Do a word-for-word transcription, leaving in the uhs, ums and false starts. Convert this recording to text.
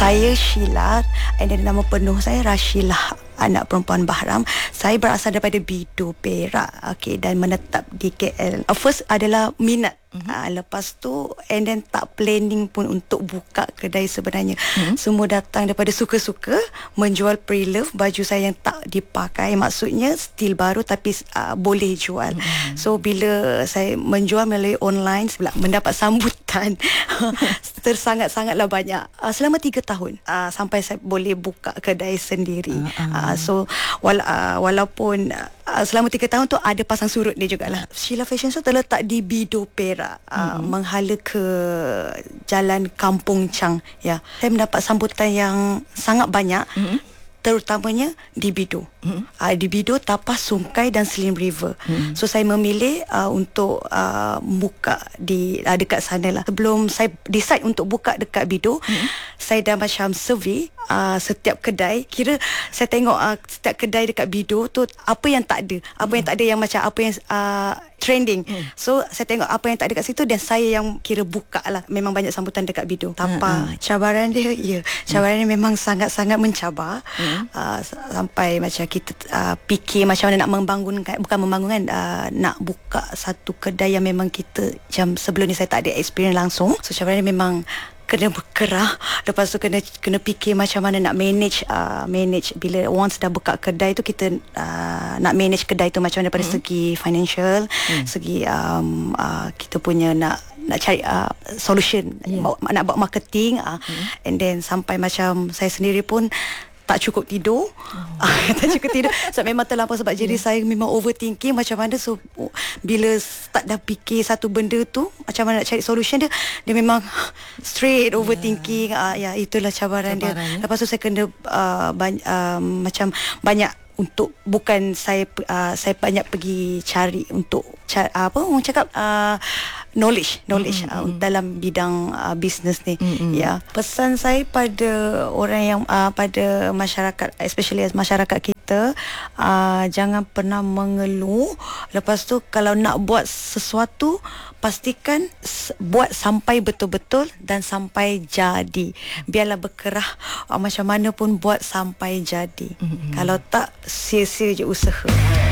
Saya Sheila, and then nama penuh saya Rashila, anak perempuan Bahram. Saya berasal daripada Bido, Perak. Okay, dan menetap di K L. Uh, first adalah minat. Mm-hmm. Uh, lepas tu, and then tak planning pun untuk buka kedai sebenarnya. Mm-hmm. Semua datang daripada suka-suka menjual pre-love, baju saya yang tak dipakai. Maksudnya still baru tapi uh, boleh jual. Mm-hmm. So bila saya menjual melalui online, sebelah mendapat sambutan tersangat-sangatlah banyak. Uh, selama tiga tahun uh, sampai saya boleh buka kedai sendiri. Uh-uh. Uh, so wala, uh, walaupun uh, selama tiga tahun tu ada pasang surut dia jugalah. Sheila Fashion Show terletak di Bido, Perak, uh, mm-hmm. menghala ke Jalan Kampung Chang. Ya, saya mendapat sambutan yang sangat banyak. Mm-hmm. Terutamanya di Bido. Mm-hmm. uh, Di Bido, Tapas, Sungai dan Slim River. Mm-hmm. So saya memilih uh, untuk uh, buka di uh, dekat sana lah. Sebelum saya decide untuk buka dekat Bido, mm-hmm. saya dah macam survey uh, setiap kedai. Kira saya tengok uh, setiap kedai dekat Bido tu apa yang tak ada, apa mm-hmm. yang tak ada, yang macam apa yang uh, trending. Mm. So saya tengok apa yang tak ada kat situ dan saya yang kira buka lah. Memang banyak sambutan dekat Bido. Tanpa mm-hmm. cabaran dia, ya, cabaran mm. dia memang sangat-sangat mencabar. Mm. Uh, sampai macam kita uh, fikir macam mana nak membangunkan, bukan membangunkan, uh, nak buka satu kedai yang memang kita macam sebelum ni saya tak ada experience langsung. So cabaran dia memang kena berkerah. Lepas tu kena kena fikir macam mana nak manage uh, manage bila once dah buka kedai tu, kita uh, nak manage kedai tu macam mana daripada mm. segi financial, mm. segi um, uh, kita punya nak nak cari uh, solution, yeah. bawa, nak buat marketing, uh, mm. and then sampai macam saya sendiri pun tak cukup tidur. Oh. Tak cukup tidur. So memang terlampau sebab yeah. jadi saya memang overthinking macam mana. So bila start dah fikir satu benda tu, macam mana nak cari solution dia, dia memang straight overthinking. Yeah. Uh, ya, itulah cabaran, cabaran dia. Ya? Lepas tu saya kena uh, bany- uh, macam banyak untuk, bukan saya uh, saya banyak pergi cari untuk cari, uh, apa orang cakap, uh, knowledge knowledge mm-hmm. uh, dalam bidang uh, bisnes ni. Mm-hmm. Ya, pesan saya pada orang yang uh, pada masyarakat, especially masyarakat kita, uh, jangan pernah mengeluh. Lepas tu kalau nak buat sesuatu, pastikan buat sampai betul-betul dan sampai jadi. Biarlah berkerah uh, macam mana pun, buat sampai jadi. Mm-hmm. Kalau tak, sia-sia je usaha.